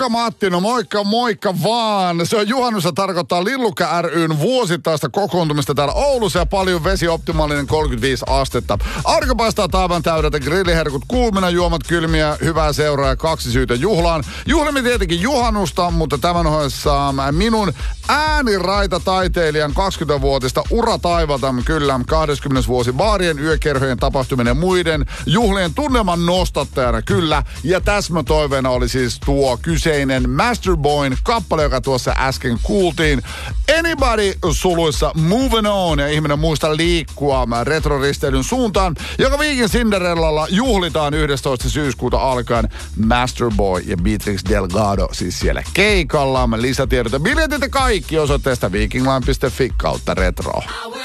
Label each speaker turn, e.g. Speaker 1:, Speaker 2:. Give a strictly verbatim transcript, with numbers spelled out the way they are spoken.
Speaker 1: Moikka Matti, no moikka moikka vaan. Se on juhannus ja tarkoittaa Lillukka ry:n vuosittaista kokoontumista täällä Oulussa ja paljon vesi, optimaalinen kolmekymmentäviisi astetta. Aurinko paistaa taivaan täydeltä, grilliherkut kuumina, juomat kylmiä, hyvää seuraa ja kaksi syytä juhlaan. Juhlimme tietenkin juhannusta, mutta tämän ohessa minun ääniraitataiteilijan kaksikymmentävuotista ura taivalta kyllä kaksikymmentä vuosi baarien, yökerhojen tapahtuminen ja muiden juhlien tunnelman nostattajana kyllä. Ja täsmätoiveena oli siis tuo kyseinen Masterboyn kappale, joka tuossa äsken kuultiin. Anybody suluissa Moving On ja ihminen muista liikkua retroristeilyn suuntaan, joka Viikin Cinderellalla juhlitaan yhdestoista syyskuuta alkaen. Masterboy ja Beatrix Delgado siis siellä keikalla. Lisätiedot ja biljetit ja kaikki osoitteesta vikingline piste fi kautta retro.